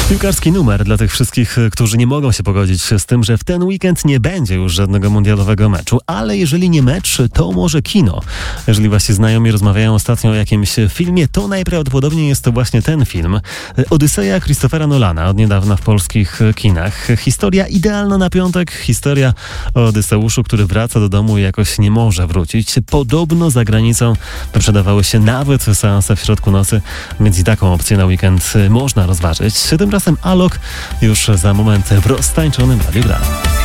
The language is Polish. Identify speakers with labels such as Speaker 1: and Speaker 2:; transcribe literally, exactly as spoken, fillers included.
Speaker 1: Piłkarski numer dla tych wszystkich, którzy nie mogą się pogodzić z tym, że w ten weekend nie będzie już żadnego mundialowego meczu, ale jeżeli nie mecz, to może kino. Jeżeli wasi znajomi rozmawiają ostatnio o jakimś filmie, to najprawdopodobniej jest to właśnie ten film. Odyseja Christophera Nolana, od niedawna w polskich kinach. Historia idealna na piątek, historia o Odyseuszu, który wraca do domu i jakoś nie może wrócić. Podobno za granicą wyprzedawały się nawet seanse w środku nocy, więc i taką opcję na weekend można rozważyć. Tymczasem Alok już za moment w roztańczonym Radiu Gra.